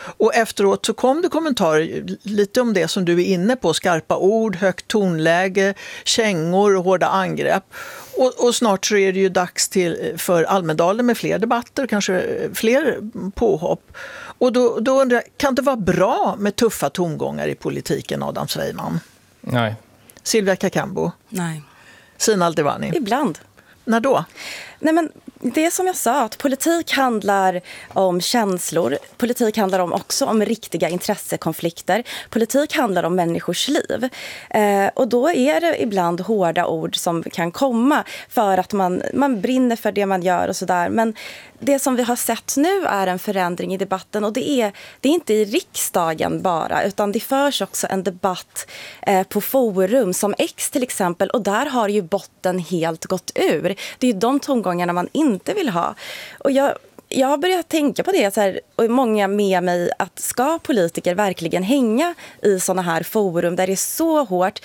Och efteråt så kom det kommentarer lite om det som du är inne på, skarpa ord, högt tonläge, kängor och hårda angrepp. Och snart så är det ju dags för Almedalen med fler debatter, kanske fler påhopp. Och då undrar jag, kan det vara bra med tuffa tongångar i politiken, Adam Sveiman? Nej. Sylvia Kakambo? Nej. Sina Aldevani? Ibland. När då? Nej, men det är som jag sa, att politik handlar om känslor. Politik handlar också om riktiga intressekonflikter. Politik handlar om människors liv. Och då är det ibland hårda ord som kan komma för att man brinner för det man gör och sådär. Men det som vi har sett nu är en förändring i debatten, och det är inte i riksdagen bara, utan det förs också en debatt på forum som X till exempel, och där har ju botten helt gått ur. Det är ju de tongångarna man inte vill ha. Och jag har börjat tänka på det så här, och många med mig, att ska politiker verkligen hänga i såna här forum där det är så hårt?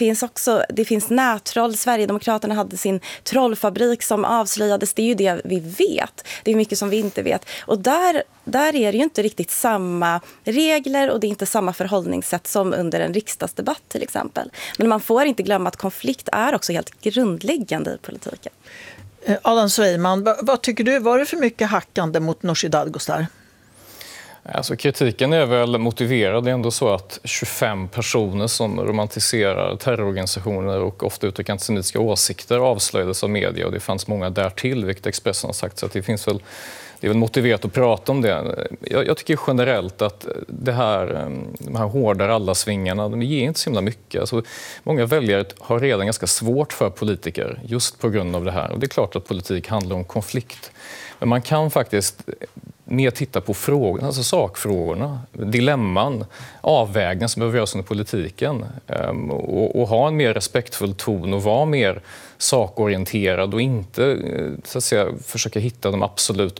Det finns nättroll. Sverigedemokraterna hade sin trollfabrik som avslöjades. Det är ju det vi vet. Det är mycket som vi inte vet. Och där är det ju inte riktigt samma regler, och det är inte samma förhållningssätt som under en riksdagsdebatt till exempel. Men man får inte glömma att konflikt är också helt grundläggande i politiken. Adam Sveiman, vad tycker du? Var det för mycket hackande mot Nooshi Dadgostar? Alltså, kritiken är väl motiverad. Det är ändå så att 25 personer som romantiserar terrororganisationer och ofta uttrycker antisemitiska åsikter avslöjades av media, och det fanns många därtill, vilket Expressen har sagt. Så att det är väl motiverat att prata om det. Jag tycker generellt att de här hårda rallarsvingarna, de ger inte så himla mycket. Alltså, många väljare har redan ganska svårt för politiker just på grund av det här. Och det är klart att politik handlar om konflikt. Men man kan faktiskt mer titta på frågorna, alltså sakfrågorna, dilemman, avvägningen som behöver göras under politiken, och ha en mer respektfull ton och vara mer sakorienterad och inte så att säga försöka hitta de absolut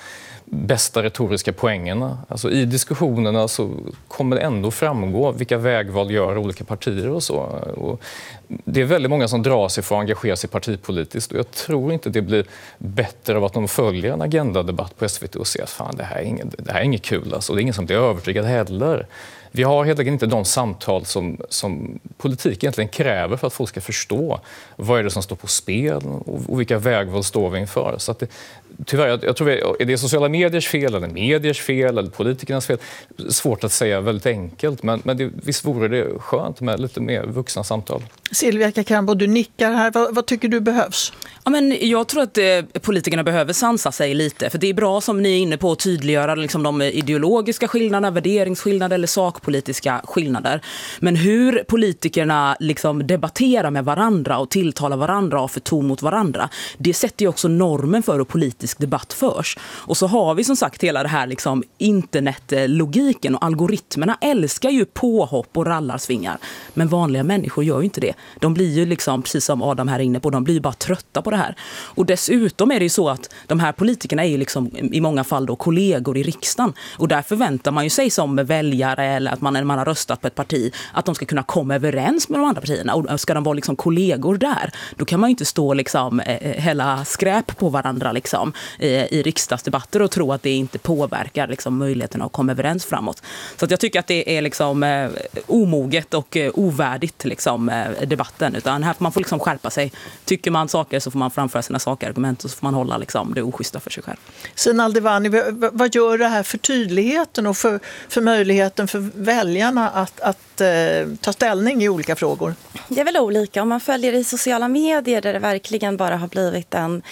bästa retoriska poängerna. Alltså, i diskussionerna så kommer det ändå framgå vilka vägval gör olika partier och så. Och det är väldigt många som drar sig för att engagera sig partipolitiskt, och jag tror inte det blir bättre av att de följer en agendadebatt på SVT och ser att fan, det här är inget kul. Alltså, det är ingen som blir övertygad heller. Vi har helt enkelt inte de samtal som politik egentligen kräver för att folk ska förstå vad är det som står på spel och vilka vägval står vi inför. Så att tyvärr, jag tror är det sociala mediers fel eller mediers fel eller politikernas fel? Svårt att säga, väldigt enkelt, men visst vore det skönt med lite mer vuxna samtal. Sylvia Kakambo, du nickar här. Vad tycker du behövs? Ja, men jag tror att politikerna behöver sansa sig lite. För det är bra, som ni är inne på, att tydliggöra liksom de ideologiska skillnaderna, värderingsskillnader eller sakpolitiska skillnader. Men hur politikerna liksom debatterar med varandra och tilltalar varandra och för ton mot varandra, det sätter ju också normen för hur politisk debatt förs. Och så har vi som sagt hela det här liksom internetlogiken, och algoritmerna älskar ju påhopp och rallarsvingar. Men vanliga människor gör ju inte det. De blir ju liksom, precis som Adam här inne på, de blir ju bara trötta på det här. Och dessutom är det ju så att de här politikerna är ju liksom i många fall då kollegor i riksdagen. Och där förväntar man ju sig som väljare, eller att man har röstat på ett parti, att de ska kunna komma överens med de andra partierna. Och ska de vara liksom kollegor där, då kan man ju inte stå liksom hälla skräp på varandra liksom i riksdagsdebatter och tro att det inte påverkar liksom möjligheten att komma överens framåt. Så att jag tycker att det är liksom omoget och ovärdigt liksom debatten, utan här får man liksom skärpa sig. Tycker man saker så får man framföra sina sakargument, och så får man hålla liksom det oschyssta för sig själv. Sina Aldevani, vad gör det här för tydligheten och för möjligheten för väljarna att ta ställning i olika frågor? Det är väl olika. Om man följer i sociala medier där det verkligen bara har blivit en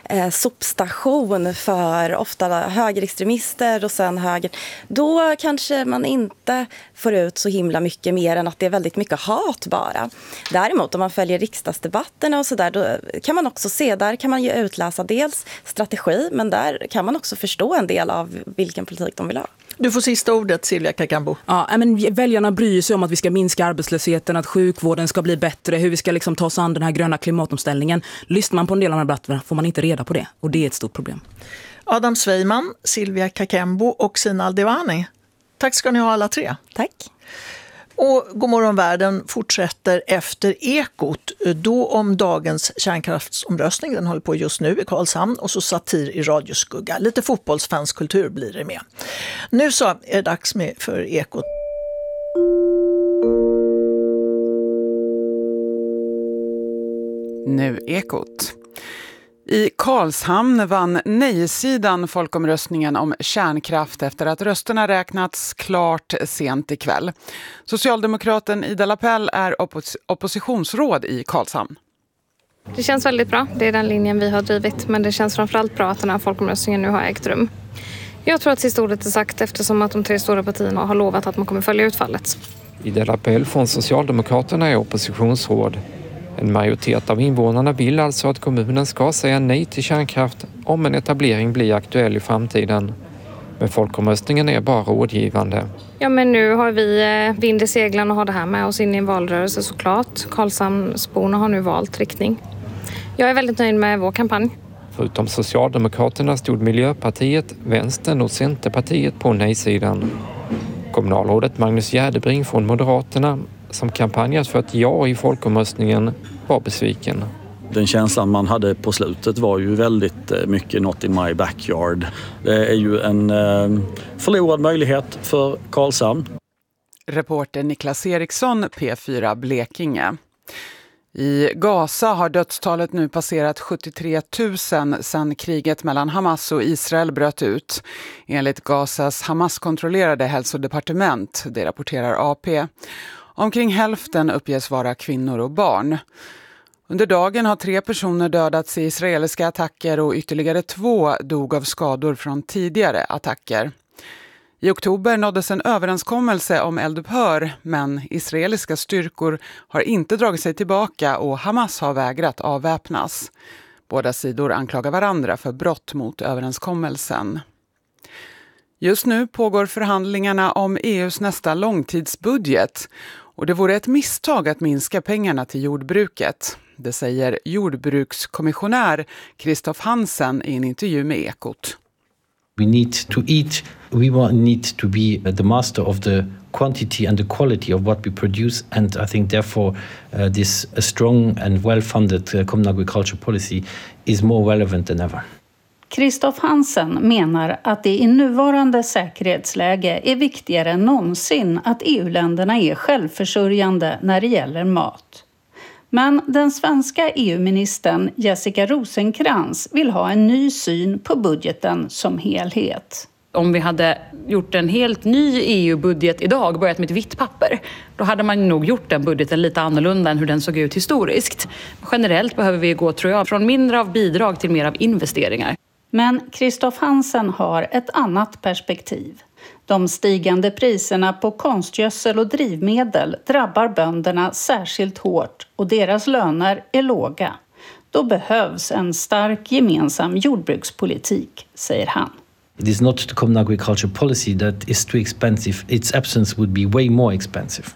sopstation för ofta högerextremister och sen höger, då kanske man inte får ut så himla mycket mer än att det är väldigt mycket hat bara. Däremot om man följer riksdagsdebatterna och sådär, då kan man också se, där kan man ju utläsa dels strategi, men där kan man också förstå en del av vilken politik de vill ha. Du får sista ordet, Sylvia Kakambo. Ja, men väljarna bryr sig om att vi ska minska arbetslösheten, att sjukvården ska bli bättre, hur vi ska liksom ta oss an den här gröna klimatomställningen. Lyssnar man på en del av de här debatterna får man inte reda på det, och det är ett stort problem. Adam Sveiman, Sylvia Kakambo och Sina Aldevani. Tack ska ni ha alla tre. Tack. Och Godmorgon världen fortsätter efter Ekot. Då om dagens kärnkraftsomröstning, den håller på just nu i Karlshamn, och så satir i radioskugga. Lite fotbollsfanskultur blir det med. Nu så är det dags för Ekot. Nu Ekot. I Karlshamn vann nej-sidan folkomröstningen om kärnkraft efter att rösterna räknats klart sent ikväll. Socialdemokraten Ida Lapell är oppositionsråd i Karlshamn. Det känns väldigt bra. Det är den linjen vi har drivit. Men det känns framförallt bra att den här folkomröstningen nu har ägt rum. Jag tror att sista ordet är sagt eftersom att de 3 stora partierna har lovat att man kommer följa utfallet. Ida Lapell från Socialdemokraterna är oppositionsråd. En majoritet av invånarna vill alltså att kommunen ska säga nej till kärnkraft om en etablering blir aktuell i framtiden. Men folkomröstningen är bara rådgivande. Ja, men nu har vi vind i seglen och har det här med oss in i en valrörelse såklart. Karlshamnsborna har nu valt riktning. Jag är väldigt nöjd med vår kampanj. Förutom Socialdemokraterna stod Miljöpartiet, Vänstern och Centerpartiet på nej-sidan. Kommunalrådet Magnus Gärdebring från Moderaterna, som kampanjat för ett ja i folkomröstningen, var besviken. Den känslan man hade på slutet var ju väldigt mycket not in my backyard. Det är ju en förlorad möjlighet för Karlshamn. Reporter Niklas Eriksson, P4 Blekinge. I Gaza har dödstalet nu passerat 73 000 sedan kriget mellan Hamas och Israel bröt ut. Enligt Gazas Hamas-kontrollerade hälsodepartement, det rapporterar AP. Omkring hälften uppges vara kvinnor och barn. Under dagen har 3 personer dödats i israeliska attacker och ytterligare 2 dog av skador från tidigare attacker. I oktober nåddes en överenskommelse om eldupphör, men israeliska styrkor har inte dragit sig tillbaka och Hamas har vägrat avväpnas. Båda sidor anklagar varandra för brott mot överenskommelsen. Just nu pågår förhandlingarna om EUs nästa långtidsbudget och det vore ett misstag att minska pengarna till jordbruket. Det säger jordbrukskommissionär Kristoff Hansen i en intervju med Ekot. We need to eat. We need to be the master of the quantity and the quality of what we produce, and I think therefore this strong and well-funded common agriculture policy is more relevant than ever. Kristoff Hansen menar att det i nuvarande säkerhetsläge är viktigare än någonsin att EU-länderna är självförsörjande när det gäller mat. Men den svenska EU-ministern Jessica Rosenkrantz vill ha en ny syn på budgeten som helhet. Om vi hade gjort en helt ny EU-budget idag, börjat med ett vitt papper, då hade man nog gjort den budgeten lite annorlunda än hur den såg ut historiskt. Generellt behöver vi gå, tror jag, från mindre av bidrag till mer av investeringar. Men Kristoff Hansen har ett annat perspektiv. De stigande priserna på konstgödsel och drivmedel drabbar bönderna särskilt hårt och deras löner är låga. Då behövs en stark gemensam jordbrukspolitik, säger han. It is not the common agriculture policy that is too expensive. Its absence would be way more expensive.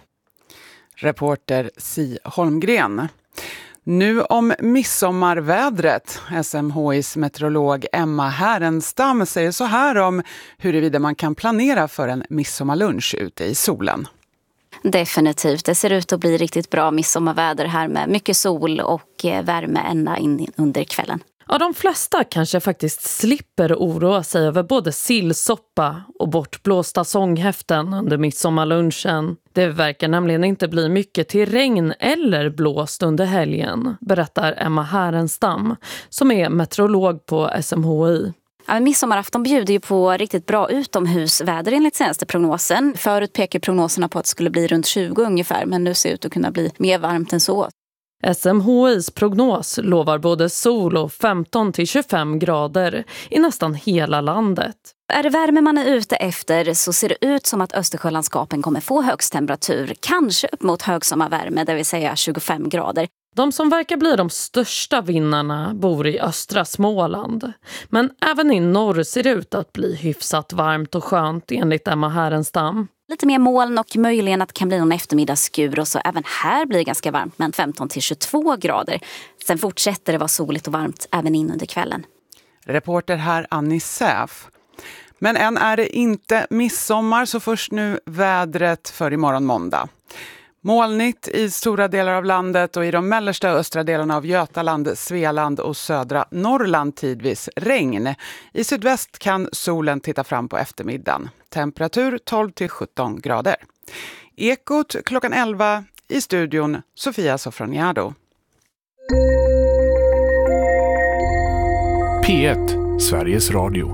Reporter Si Holmgren. Nu om midsommarvädret. SMHIs meteorolog Emma Härenstam säger så här om huruvida man kan planera för en midsommarlunch ute i solen. Definitivt. Det ser ut att bli riktigt bra midsommarväder här med mycket sol och värme ända in under kvällen. Ja, de flesta kanske faktiskt slipper oroa sig över både sillsoppa och bortblåsta sånghäften under midsommarlunchen. Det verkar nämligen inte bli mycket till regn eller blåst under helgen, berättar Emma Härenstam som är meteorolog på SMHI. Ja, midsommarafton bjuder ju på riktigt bra utomhusväder enligt senaste prognosen. Förut pekar prognoserna på att det skulle bli runt 20 ungefär, men nu ser det ut att kunna bli mer varmt än så. SMHIs prognos lovar både sol och 15-25 grader i nästan hela landet. Är det värme man är ute efter så ser det ut som att Östersjölandskapen kommer få högst temperatur. Kanske upp mot högsommarvärme, det vill säga 25 grader. De som verkar bli de största vinnarna bor i östra Småland. Men även i norr ser det ut att bli hyfsat varmt och skönt enligt Emma Härenstam. Lite mer moln och möjligen att det kan bli någon eftermiddagsskur och så även här blir det ganska varmt, men 15-22 grader. Sen fortsätter det vara soligt och varmt även in under kvällen. Reporter här Annie Säf. Men än är det inte midsommar, så först nu vädret för imorgon måndag. Molnigt i stora delar av landet och i de mellersta och östra delarna av Götaland, Svealand och södra Norrland tidvis regn. I sydväst kan solen titta fram på eftermiddagen. Temperatur 12-17 grader. Ekot klockan 11 i studion Sofia Sofroniado. P1, Sveriges Radio.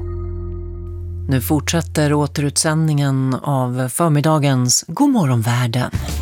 Nu fortsätter återutsändningen av förmiddagens Godmorgon världen.